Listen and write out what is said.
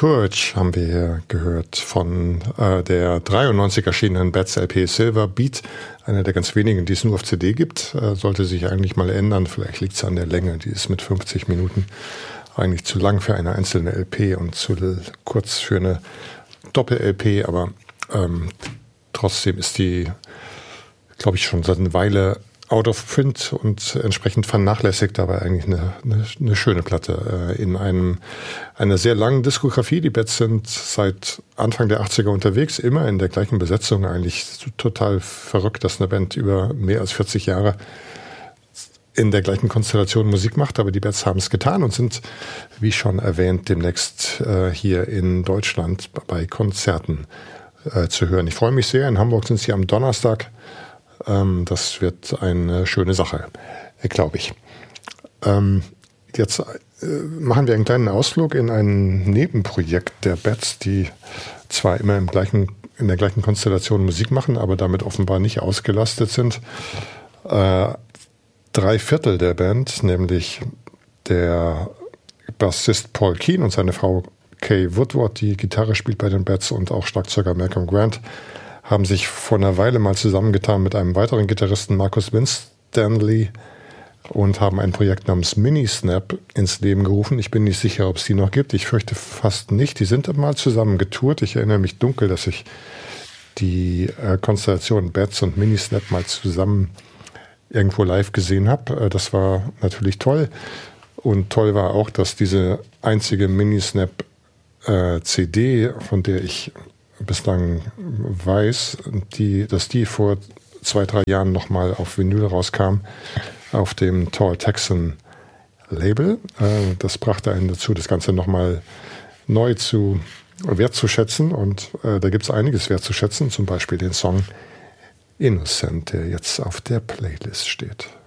Courage haben wir hier gehört von der 93 erschienenen Bats LP Silver Beat, einer der ganz wenigen, die es nur auf CD gibt. Sollte sich eigentlich mal ändern, vielleicht liegt es an der Länge, die ist mit 50 Minuten eigentlich zu lang für eine einzelne LP und zu kurz für eine Doppel-LP, aber trotzdem ist die, glaube ich, schon seit einer Weile out of print und entsprechend vernachlässigt, aber eigentlich eine schöne Platte in einer sehr langen Diskografie. Die Bats sind seit Anfang der 80er unterwegs, immer in der gleichen Besetzung, eigentlich total verrückt, dass eine Band über mehr als 40 Jahre in der gleichen Konstellation Musik macht, aber die Bats haben es getan und sind, wie schon erwähnt, demnächst hier in Deutschland bei Konzerten zu hören. Ich freue mich sehr. In Hamburg sind sie am Donnerstag. Das wird eine schöne Sache, glaube ich. Jetzt machen wir einen kleinen Ausflug in ein Nebenprojekt der Bats, die zwar immer in der gleichen Konstellation Musik machen, aber damit offenbar nicht ausgelastet sind. 3/4 der Band, nämlich der Bassist Paul Keane und seine Frau Kay Woodward, die Gitarre spielt bei den Bats, und auch Schlagzeuger Malcolm Grant, haben sich vor einer Weile mal zusammengetan mit einem weiteren Gitarristen, Marcus Winstanley, und haben ein Projekt namens Mini-Snap ins Leben gerufen. Ich bin nicht sicher, ob es die noch gibt. Ich fürchte fast nicht. Die sind mal zusammen getourt. Ich erinnere mich dunkel, dass ich die Konstellation Bats und Mini-Snap mal zusammen irgendwo live gesehen habe. Das war natürlich toll. Und toll war auch, dass diese einzige Mini-Snap CD, von der ich bislang weiß, dass die vor 2-3 Jahren nochmal auf Vinyl rauskam, auf dem Tall Texan Label. Das brachte einen dazu, das Ganze nochmal neu wertzuschätzen. Und da gibt es einiges wertzuschätzen, zum Beispiel den Song Innocent, der jetzt auf der Playlist steht.